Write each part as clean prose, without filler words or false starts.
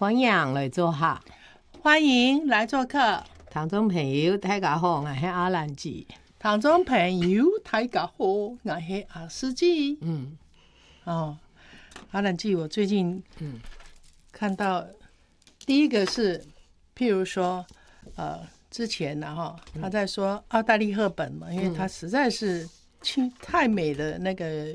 欢迎来做客， 欢迎来做客。 听众朋友大家好，我是阿兰姐。 听众朋友大家好，我是阿司机。阿兰姐，我最近看到第一个是，譬如说之前他在说奥黛丽·赫本嘛，因为他实在是太美的那个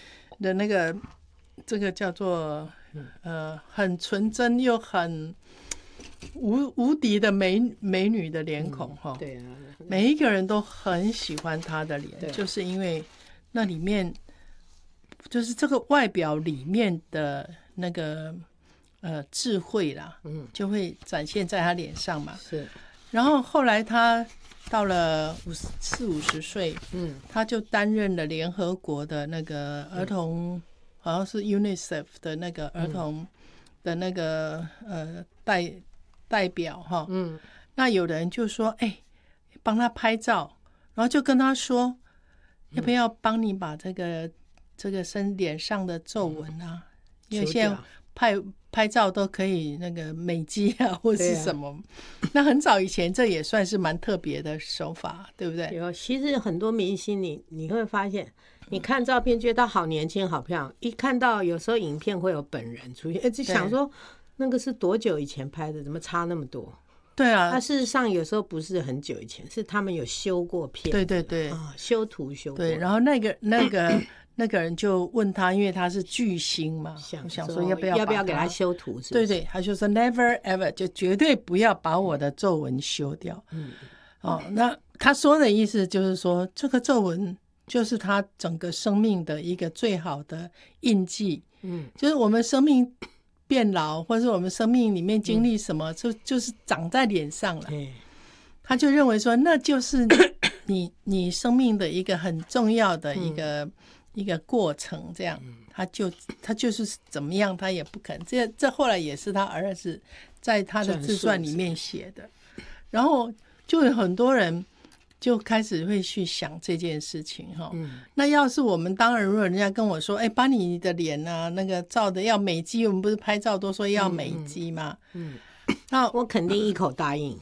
这个叫做很纯真又很无敌的美女的脸孔对啊， 每一个人都很喜欢她的脸，就是因为那里面就是这个外表里面的那个智慧啦，就会展现在她脸上嘛。 是。 然后后来她到了40-50岁，她就担任了联合国的那个儿童，好像是 UNICEF 的那个儿童的那个代表哈。那有人就说，帮她拍照，然后就跟她说，要不要帮你把这个脸上的皱纹啊，因为现在拍照都可以那个美肌啊，或是什么。那很早以前这也算是蛮特别的手法，对不对？ 有，其实很多明星你会发现，你看照片觉得他好年轻好漂亮，一看到有时候影片会有本人出现，就想说那个是多久以前拍的，怎么差那么多？ 对啊， 他事实上有时候不是很久以前，是他们有修过片。 对修图修过。 对，然后那个人就问他，因为他是巨星嘛，想说要不要给他修图是不是？ 对，他就说 never ever， 就绝对不要把我的皱纹修掉。那他说的意思就是说，这个皱纹就是他整个生命的一个最好的印记。就是我们生命变老，或是我们生命里面经历什么，就是长在脸上了。他就认为说，那就是你生命的一个很重要的一个过程，这样他就是怎么样，他也不肯。这后来也是他儿子在他的自传里面写的。然后就有很多人就开始会去想这件事情那要是我们当然，如果人家跟我说，把你的脸啊那个照的要美肌，我们不是拍照都说要美肌吗？ 那我肯定一口答应。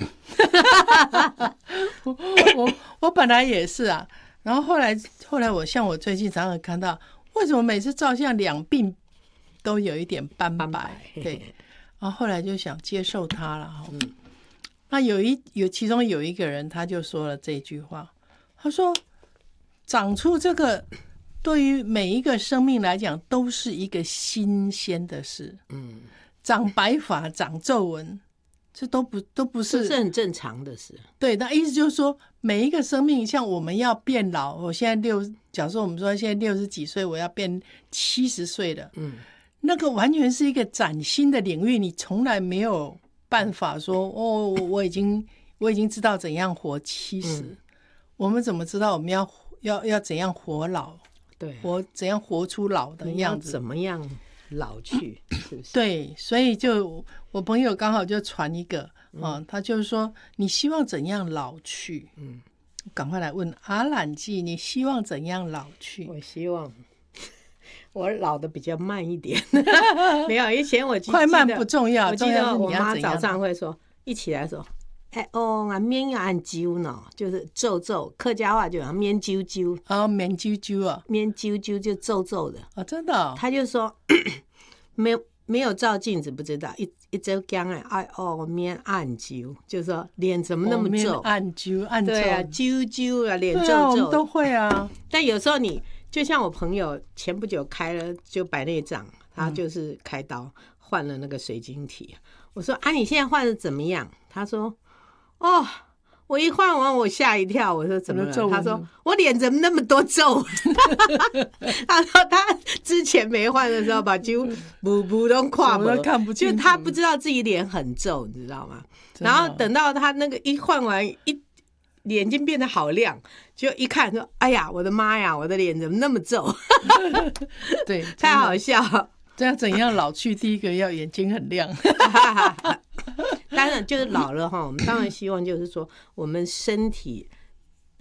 我本来也是啊，然后后来我最近常常看到，为什么每次照相两鬓都有一点斑白？对，然后后来就想接受它了。那其中有一个人他就说了这句话，他说长出这个对于每一个生命来讲都是一个新鲜的事。长白发长皱纹这都不是很正常的事。 对，那意思就是说每一个生命，像我们要变老，我现在假设我们说现在60几岁，我要变70岁了，那个完全是一个崭新的领域，你从来没有办法说我已经知道怎样活70，我们怎么知道我们要怎样活老？对，怎样活出老的样子？ 怎么样老去？是不是？ 对，所以就我朋友刚好就传一个他就是说你希望怎样老去？赶快来问阿兰季，你希望怎样老去？ 我希望我老的比较慢一点。没有，以前我快慢不重要， 我记得我妈早上会说，一起来说，面要按揪呢，就是皱皱，客家话就讲面揪揪。 面揪揪啊， 面揪揪就皱皱的。 真的他就说没有照镜子不知道，一周讲面按揪，就是说脸怎么那么皱？ 按揪， 对啊，揪揪啊，脸皱皱。 对啊，我们都会啊。 但有时候就像我朋友前不久开了就白内障，他就是开刀换了那个水晶体。我说你现在换的怎么样？他说我一换完我吓一跳。我说怎么了？他说我脸怎么那么多皱？他说他之前没换的时候把几乎补都跨不看不清楚， 就他不知道自己脸很皱，你知道吗？然后等到他那个一换完眼睛变得好亮，就一看说哎呀我的妈呀，我的脸怎么那么皱？ 对， 太好笑。 这样怎样老去？第一个要眼睛很亮。 当然就是老了我们当然希望就是说我们身体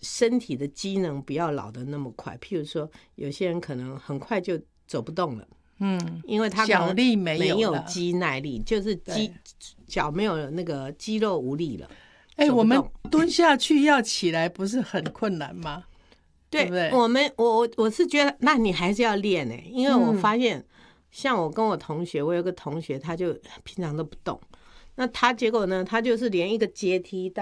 的机能不要老得那么快。譬如说有些人可能很快就走不动了， 因为他脚力没有了肌耐力，就是脚没有那个肌肉无力了。 我们蹲下去要起来不是很困难吗？对不对？ 我是觉得，那你还是要练因为我发现，像我跟我同学，我有个同学，他就平常都不动，那他结果呢，他就是连一个阶梯